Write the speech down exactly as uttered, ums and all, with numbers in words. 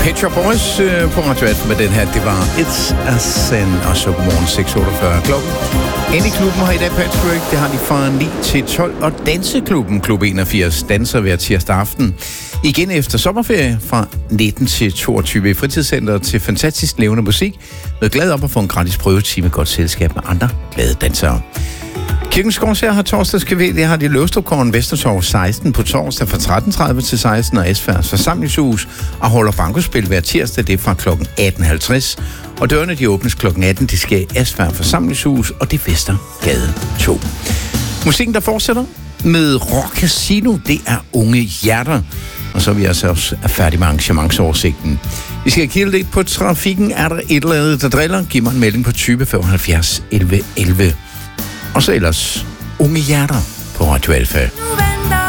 Pet Shop Boys øh, på Radio atten med den her. Det var It's a Sin, og så godmorgen seks otteogfyrre klokken. Inde i klubben har i dag Patrick, det har de fra ni til tolv, og Danseklubben, Klub enogfirs, danser hver tirsdag aften. Igen efter sommerferie fra nitten til toogtyve i fritidscenteret til fantastisk levende musik. Med glad op at få en gratis prøvetime, godt selskab med andre glade dansere. Kirkens Gårdsager har torsdagscafé, det har de Løvstrupgården Vestertorv seksten på torsdag fra tretten tredive til seksten, og Esfærds forsamlingshus og holder bankospil hver tirsdag, det er fra klokken atten halvtreds. Og dørene de åbnes klokken atten, det sker i Esfærds forsamlingshus, og det er Vestergade to. Musikken, der fortsætter med Rock Casino, det er Unge Hjerter. Og så er vi altså også færdige med arrangementsoversigten. Vi skal kigge lidt på trafikken. Er der et eller andet, der driller? Giv mig en melding på tyve femoghalvfjerds elleve elleve. Og så ellers Unge Hjerter på Radio Alfa.